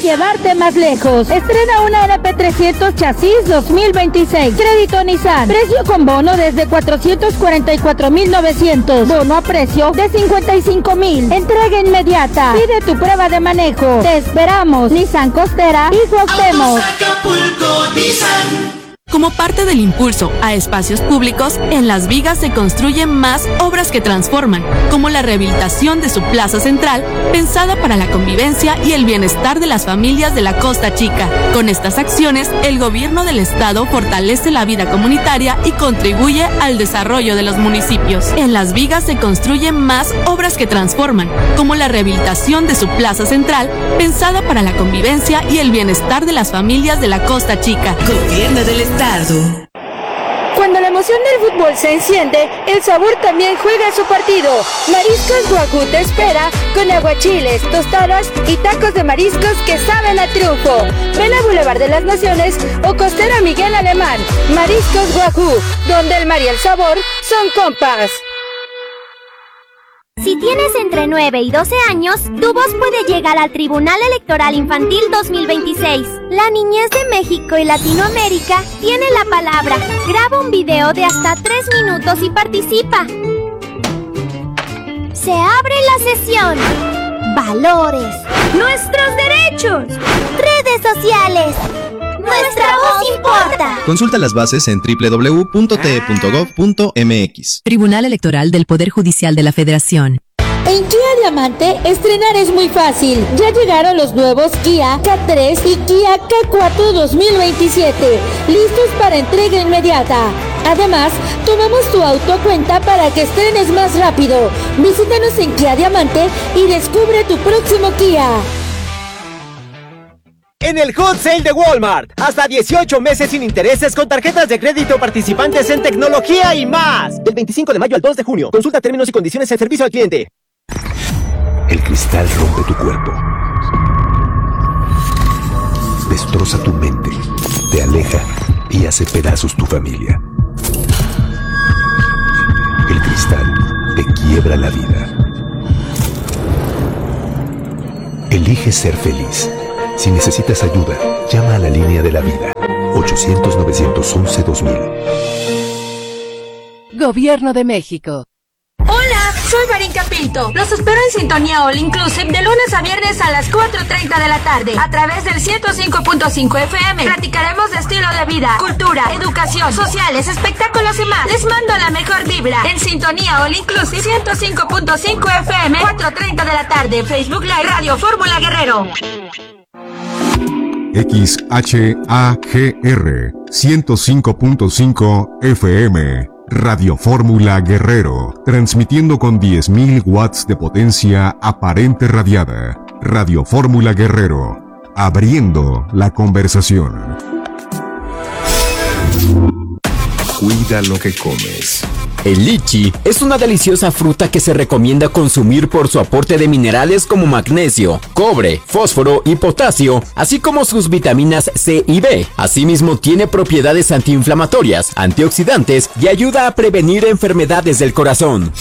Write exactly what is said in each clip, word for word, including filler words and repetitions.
llevarte más lejos. Estrena una N P trescientos Chasis dos mil veintiséis. Crédito Nissan. Precio con bono desde cuatrocientos cuarenta y cuatro mil novecientos. Bono a precio de cincuenta y cinco mil. Entrega inmediata. Pide tu prueba de manejo. Te esperamos. Nissan Costera y Cuauhtémoc. Como parte del impulso a espacios públicos, en Las Vigas se construyen más obras que transforman, como la rehabilitación de su plaza central, pensada para la convivencia y el bienestar de las familias de la Costa Chica. Con estas acciones, el gobierno del estado fortalece la vida comunitaria y contribuye al desarrollo de los municipios. En Las Vigas se construyen más obras que transforman, como la rehabilitación de su plaza central, pensada para la convivencia y el bienestar de las familias de la Costa Chica. Gobierno del estado. Cuando la emoción del fútbol se enciende, el sabor también juega su partido. Mariscos Wagyu te espera con aguachiles, tostadas y tacos de mariscos que saben a triunfo. Ven a Boulevard de las Naciones o Costera Miguel Alemán. Mariscos Wagyu, donde el mar y el sabor son compas. Si tienes entre nueve y doce años, tu voz puede llegar al Tribunal Electoral Infantil dos mil veintiséis. La niñez de México y Latinoamérica tiene la palabra. Graba un video de hasta tres minutos y participa. Se abre la sesión. Valores. Nuestros derechos. Redes sociales. Nuestra voz importa. Consulta las bases en doble u doble u doble u punto t e punto gov punto m x. Tribunal Electoral del Poder Judicial de la Federación. En Kia Diamante, estrenar es muy fácil. Ya llegaron los nuevos Kia K tres y Kia K cuatro dos mil veintisiete, listos para entrega inmediata. Además, tomamos tu auto a cuenta para que estrenes más rápido. Visítanos en Kia Diamante y descubre tu próximo Kia. En el Hot Sale de Walmart, hasta dieciocho meses sin intereses con tarjetas de crédito participantes en tecnología y más. Del veinticinco de mayo al dos de junio. Consulta términos y condiciones en servicio al cliente. El cristal rompe tu cuerpo, destroza tu mente, te aleja y hace pedazos tu familia. El cristal te quiebra la vida. Elige ser feliz. Si necesitas ayuda, llama a la línea de la vida. ochocientos, novecientos once, dos mil. Gobierno de México. Hola, soy Marinka Pinto. Los espero en Sintonía All Inclusive de lunes a viernes a las cuatro treinta de la tarde a través del ciento cinco punto cinco F M. Platicaremos de estilo de vida, cultura, educación, sociales, espectáculos y más. Les mando la mejor vibra en Sintonía All Inclusive ciento cinco punto cinco F M, cuatro treinta de la tarde. Facebook Live Radio Fórmula Guerrero. X H A G R ciento cinco punto cinco F M, Radio Fórmula Guerrero, transmitiendo con diez mil watts de potencia aparente radiada. Radio Fórmula Guerrero, abriendo la conversación. Cuida lo que comes. El lichi es una deliciosa fruta que se recomienda consumir por su aporte de minerales como magnesio, cobre, fósforo y potasio, así como sus vitaminas C y B. Asimismo, tiene propiedades antiinflamatorias, antioxidantes y ayuda a prevenir enfermedades del corazón.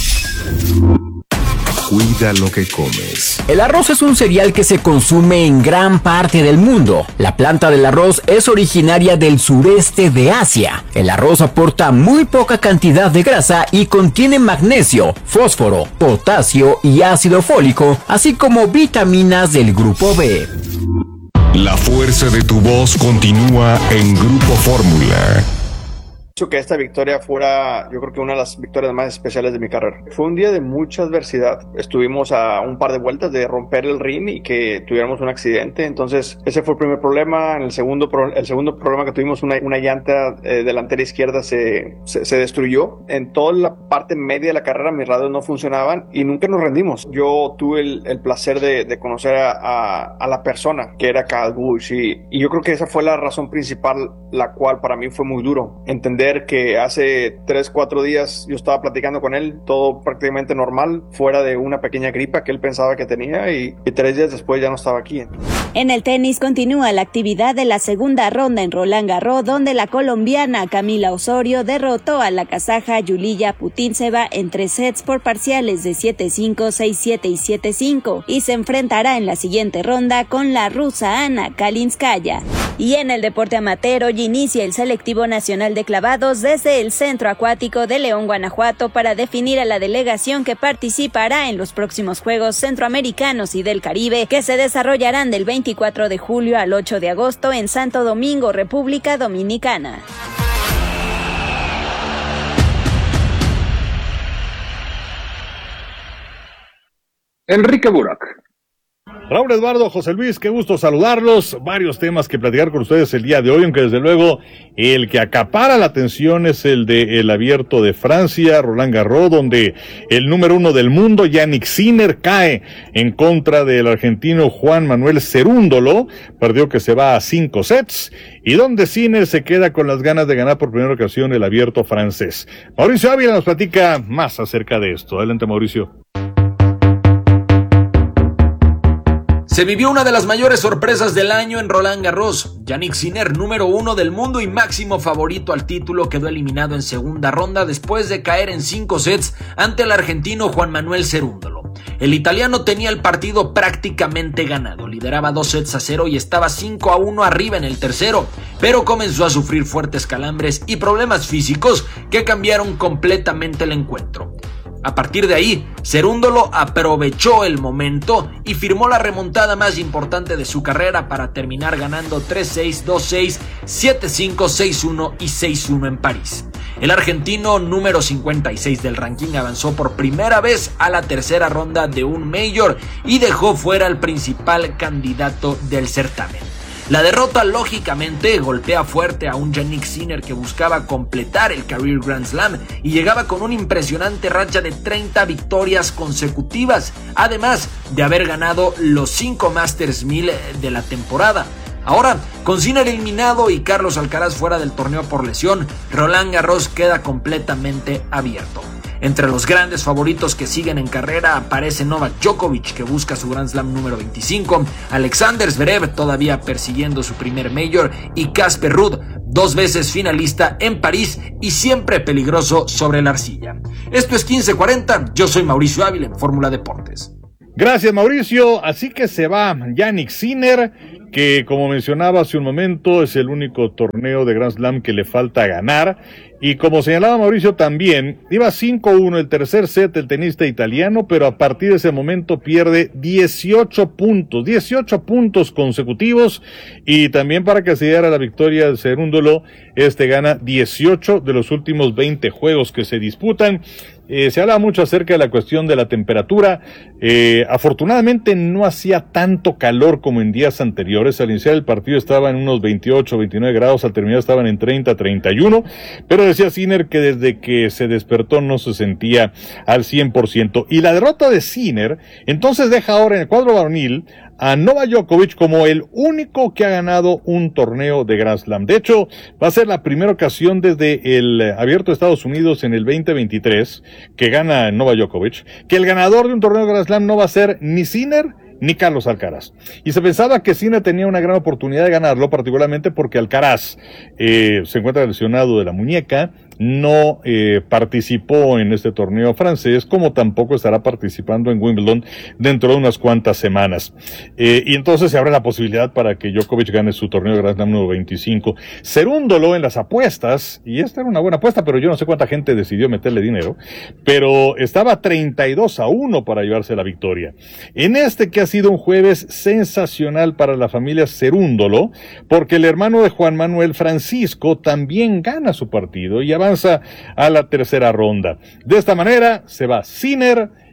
Cuida lo que comes. El arroz es un cereal que se consume en gran parte del mundo. La planta del arroz es originaria del sureste de Asia. El arroz aporta muy poca cantidad de grasa y contiene magnesio, fósforo, potasio y ácido fólico, así como vitaminas del grupo B. La fuerza de tu voz continúa en Grupo Fórmula. Que esta victoria fuera, yo creo que una de las victorias más especiales de mi carrera. Fue un día de mucha adversidad. Estuvimos a un par de vueltas de romper el ring y que tuviéramos un accidente. Entonces, ese fue el primer problema. En el segundo, pro, el segundo problema que tuvimos, una, una llanta eh, delantera izquierda se, se, se destruyó. En toda la parte media de la carrera, mis radios no funcionaban y nunca nos rendimos. Yo tuve el, el placer de, de conocer a, a, a la persona que era Kyle Busch y, y yo creo que esa fue la razón principal, la cual para mí fue muy duro. Entender ver que hace tres, cuatro días yo estaba platicando con él, todo prácticamente normal, fuera de una pequeña gripa que él pensaba que tenía, y, y tres días después ya no estaba aquí. En el tenis continúa la actividad de la segunda ronda en Roland Garros, donde la colombiana Camila Osorio derrotó a la kazaja Yuliya Putintseva en tres sets por parciales de siete cinco, seis siete y siete cinco, y se enfrentará en la siguiente ronda con la rusa Ana Kalinskaya. Y en el deporte amateur hoy inicia el selectivo nacional de clavados desde el Centro Acuático de León, Guanajuato, para definir a la delegación que participará en los próximos Juegos Centroamericanos y del Caribe, que se desarrollarán del veinticuatro de julio al ocho de agosto en Santo Domingo, República Dominicana. Enrique Burak. Raúl Eduardo, José Luis, qué gusto saludarlos. Varios temas que platicar con ustedes el día de hoy, aunque desde luego el que acapara la atención es el de el Abierto de Francia, Roland Garros, donde el número uno del mundo, Jannik Sinner, cae en contra del argentino Juan Manuel Cerúndolo, perdió que se va a cinco sets, y donde Sinner se queda con las ganas de ganar por primera ocasión el Abierto francés. Mauricio Ávila nos platica más acerca de esto. Adelante, Mauricio. Se vivió una de las mayores sorpresas del año en Roland Garros. Jannik Sinner, número uno del mundo y máximo favorito al título, quedó eliminado en segunda ronda después de caer en cinco sets ante el argentino Juan Manuel Cerúndolo. El italiano tenía el partido prácticamente ganado, lideraba dos sets a cero y estaba cinco a uno arriba en el tercero, pero comenzó a sufrir fuertes calambres y problemas físicos que cambiaron completamente el encuentro. A partir de ahí, Cerúndolo aprovechó el momento y firmó la remontada más importante de su carrera para terminar ganando tres seis, dos seis, siete cinco, seis uno y seis uno en París. El argentino número cincuenta y seis del ranking avanzó por primera vez a la tercera ronda de un Major y dejó fuera al principal candidato del certamen. La derrota lógicamente golpea fuerte a un Jannik Sinner que buscaba completar el Career Grand Slam y llegaba con una impresionante racha de treinta victorias consecutivas, además de haber ganado los cinco Masters mil de la temporada. Ahora, con Sinner eliminado y Carlos Alcaraz fuera del torneo por lesión, Roland Garros queda completamente abierto. Entre los grandes favoritos que siguen en carrera aparece Novak Djokovic, que busca su Grand Slam número veinticinco, Alexander Zverev todavía persiguiendo su primer Major y Casper Ruud, dos veces finalista en París y siempre peligroso sobre la arcilla. Esto es quince cuarenta, yo soy Mauricio Ávila en Fórmula Deportes. Gracias, Mauricio. Así que se va Jannik Sinner, que como mencionaba hace un momento es el único torneo de Grand Slam que le falta ganar. Y como señalaba Mauricio también, iba cinco uno el tercer set el tenista italiano, pero a partir de ese momento pierde dieciocho puntos, dieciocho puntos consecutivos, y también para que se diera la victoria de Cerúndolo, este gana dieciocho de los últimos veinte juegos que se disputan. Eh, se habla mucho acerca de la cuestión de la temperatura. Eh, afortunadamente no hacía tanto calor como en días anteriores. Al iniciar el partido estaba en unos veintiocho, veintinueve grados, al terminar estaban en treinta, treinta y uno, pero decía Sinner que desde que se despertó no se sentía al cien por ciento. Y la derrota de Sinner entonces deja ahora en el cuadro varonil a Novak Djokovic como el único que ha ganado un torneo de Grand Slam. De hecho, va a ser la primera ocasión desde el Abierto de Estados Unidos en el veinte veintitrés que gana Novak Djokovic, que el ganador de un torneo de Grand Slam no va a ser ni Sinner ni Carlos Alcaraz. Y se pensaba que Sinner tenía una gran oportunidad de ganarlo, particularmente porque Alcaraz eh, se encuentra lesionado de la muñeca, no eh, participó en este torneo francés, como tampoco estará participando en Wimbledon dentro de unas cuantas semanas. Eh, y entonces se abre la posibilidad para que Djokovic gane su torneo de Grand Slam número veinticinco. Cerúndolo en las apuestas, y esta era una buena apuesta, pero yo no sé cuánta gente decidió meterle dinero, pero estaba treinta y dos a uno para llevarse la victoria. En este que ha sido un jueves sensacional para la familia Cerúndolo, porque el hermano de Juan Manuel, Francisco, también gana su partido y avanza a la tercera ronda. De esta manera se va Sinner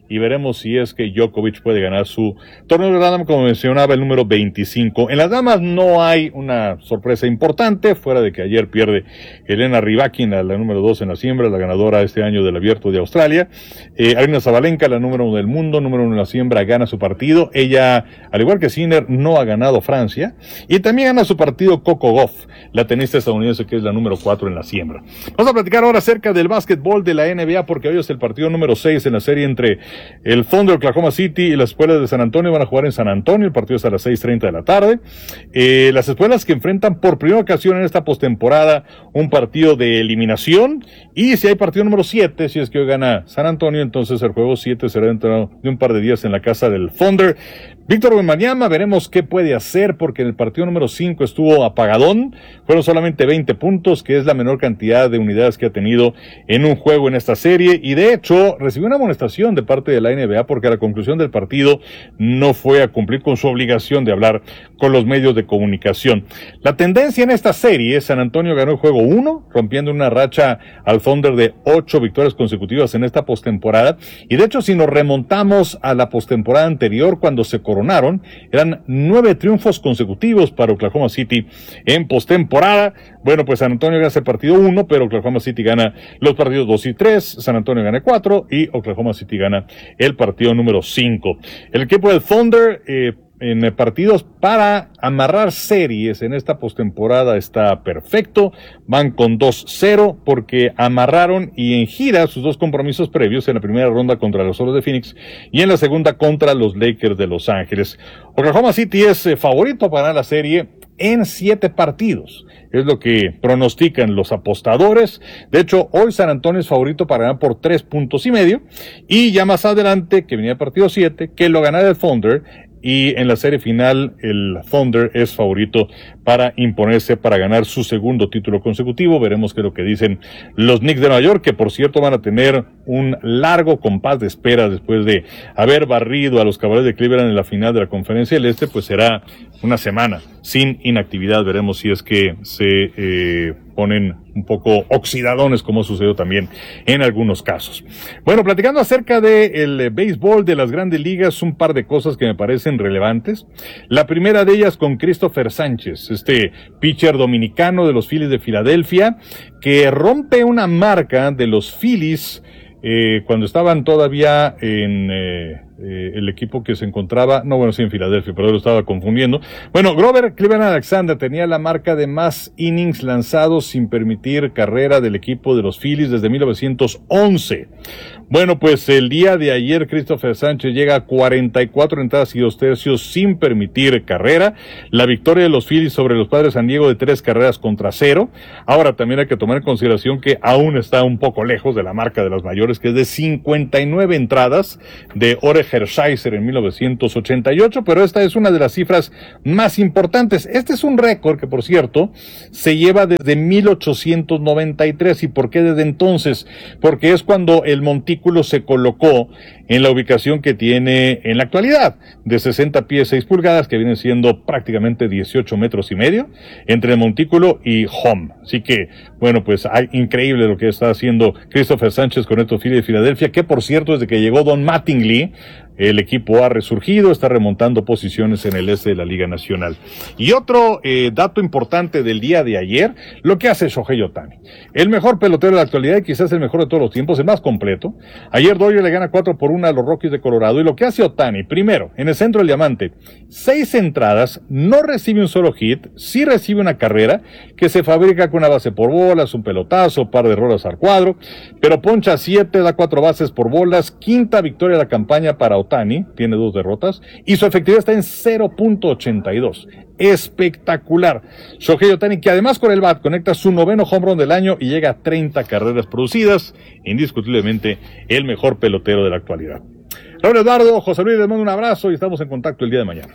y veremos si es que Djokovic puede ganar su torneo de Grand Slam, como mencionaba, el número veinticinco. En las damas no hay una sorpresa importante, fuera de que ayer pierde Elena Rybakina, la número dos en la siembra, la ganadora este año del Abierto de Australia. Eh, Aryna Sabalenka, la número uno del mundo, número uno en la siembra, gana su partido. Ella, al igual que Sinner, no ha ganado Francia, y también gana su partido Coco Gauff, la tenista estadounidense, que es la número cuatro en la siembra. Vamos a platicar ahora acerca del básquetbol de la N B A, porque hoy es el partido número seis en la serie entre el Thunder, Oklahoma City y las escuelas de San Antonio. Van a jugar en San Antonio, el partido es a las seis treinta de la tarde. Eh, las escuelas que enfrentan por primera ocasión en esta postemporada un partido de eliminación, y si hay partido número siete, si es que hoy gana San Antonio, entonces el juego siete será dentro de un par de días en la casa del Thunder. Víctor Wembanyama, veremos qué puede hacer, porque en el partido número cinco estuvo apagadón, fueron solamente veinte puntos, que es la menor cantidad de unidades que ha tenido en un juego en esta serie, y de hecho recibió una amonestación de parte de la N B A porque a la conclusión del partido no fue a cumplir con su obligación de hablar con los medios de comunicación. La tendencia en esta serie, San Antonio ganó el juego uno, rompiendo una racha al Thunder de ocho victorias consecutivas en esta postemporada, y de hecho si nos remontamos a la postemporada anterior, cuando se coronaron, eran nueve triunfos consecutivos para Oklahoma City en postemporada. Bueno, pues San Antonio gana el partido uno, pero Oklahoma City gana los partidos dos y tres, San Antonio gana cuatro y Oklahoma City gana el partido número cinco. El equipo del Thunder, eh, en partidos para amarrar series en esta postemporada, está perfecto, van con dos cero porque amarraron y en gira sus dos compromisos previos, en la primera ronda contra los Soles de Phoenix y en la segunda contra los Lakers de Los Ángeles. Oklahoma City es eh, favorito para ganar la serie en siete partidos, es lo que pronostican los apostadores. De hecho, hoy San Antonio es favorito para ganar por tres puntos y medio, y ya más adelante, que venía el partido siete, que lo ganara el Thunder, y en la serie final el Thunder es favorito para imponerse, para ganar su segundo título consecutivo. Veremos qué es lo que dicen los Knicks de Nueva York, que por cierto van a tener un largo compás de espera después de haber barrido a los Cavaliers de Cleveland en la final de la Conferencia del Este. Pues será una semana sin inactividad. Veremos si es que se eh, ponen un poco oxidadones, como sucedió también en algunos casos. Bueno, platicando acerca del eh, béisbol de las Grandes Ligas, un par de cosas que me parecen relevantes. La primera de ellas con Christopher Sánchez, este pitcher dominicano de los Phillies de Filadelfia, que rompe una marca de los Phillies eh, cuando estaban todavía en eh, eh, el equipo que se encontraba, no, bueno, sí, en Filadelfia, pero lo estaba confundiendo. Bueno, Grover Cleveland Alexander tenía la marca de más innings lanzados sin permitir carrera del equipo de los Phillies desde mil novecientos once. Bueno, pues el día de ayer Christopher Sánchez llega a cuarenta y cuatro entradas y dos tercios sin permitir carrera. La victoria de los Phillies sobre los Padres de San Diego de tres carreras contra cero. Ahora también hay que tomar en consideración que aún está un poco lejos de la marca de las mayores, que es de cincuenta y nueve entradas de Ore Hershiser en mil novecientos ochenta y ocho, pero esta es una de las cifras más importantes. Este es un récord que, por cierto, se lleva desde mil ochocientos noventa y tres. ¿Y por qué desde entonces? Porque es cuando el montículo se colocó en la ubicación que tiene en la actualidad, de sesenta pies seis pulgadas, que viene siendo prácticamente dieciocho metros y medio, entre el montículo y home. Así que, bueno, pues hay increíble lo que está haciendo Christopher Sánchez con estos Phillies de Filadelfia, que por cierto, desde que llegó Don Mattingly, el equipo ha resurgido, está remontando posiciones en el este de la Liga Nacional. Y otro eh, dato importante del día de ayer, lo que hace Shohei Ohtani, el mejor pelotero de la actualidad y quizás el mejor de todos los tiempos, el más completo. Ayer Dodgers le gana cuatro por uno a los Rockies de Colorado, y lo que hace Ohtani, primero, en el centro del diamante, seis entradas, no recibe un solo hit, sí recibe una carrera, que se fabrica con una base por bolas, un pelotazo, par de rolas al cuadro, pero poncha siete, da cuatro bases por bolas, quinta victoria de la campaña para Ohtani, tiene dos derrotas, y su efectividad está en cero punto ochenta y dos. Espectacular. Shohei Ohtani, que además con el bat conecta su noveno home run del año y llega a treinta carreras producidas, indiscutiblemente el mejor pelotero de la actualidad. Raúl Eduardo, José Luis, les mando un abrazo y estamos en contacto el día de mañana.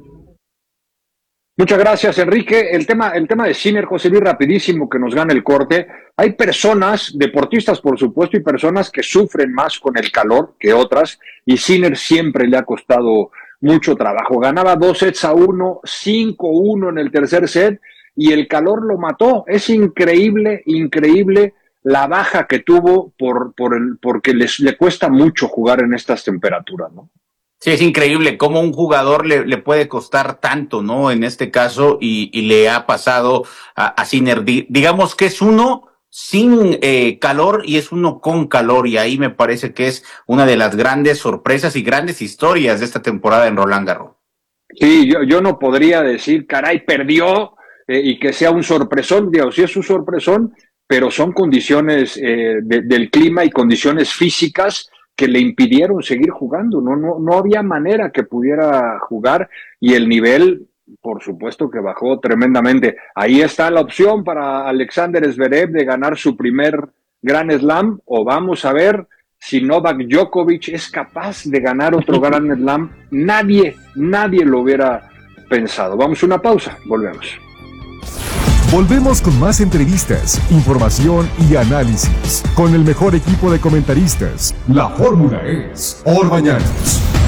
Muchas gracias, Enrique. El tema, el tema de Sinner, José Luis, rapidísimo, que nos gana el corte. Hay personas, deportistas por supuesto, y personas que sufren más con el calor que otras, y Sinner siempre le ha costado mucho trabajo. Ganaba dos sets a uno, cinco uno en el tercer set, y el calor lo mató. Es increíble, increíble la baja que tuvo por, por el, porque les, le cuesta mucho jugar en estas temperaturas, ¿no? Sí, es increíble cómo un jugador le, le puede costar tanto, ¿no? En este caso, y, y le ha pasado a, a Sinner. Di, digamos que es uno sin eh, calor y es uno con calor, y ahí me parece que es una de las grandes sorpresas y grandes historias de esta temporada en Roland Garros. Sí, yo, yo no podría decir, caray, perdió eh, y que sea un sorpresón. Digo, sí es un sorpresón, pero son condiciones eh, de, del clima y condiciones físicas que le impidieron seguir jugando. No, no, no había manera que pudiera jugar, y el nivel, por supuesto, que bajó tremendamente. Ahí está la opción para Alexander Zverev de ganar su primer Grand Slam, o vamos a ver si Novak Djokovic es capaz de ganar otro Grand Slam. Nadie, nadie lo hubiera pensado. Vamos a una pausa, volvemos. Volvemos con más entrevistas, información y análisis con el mejor equipo de comentaristas. La fórmula es Or Mañanas.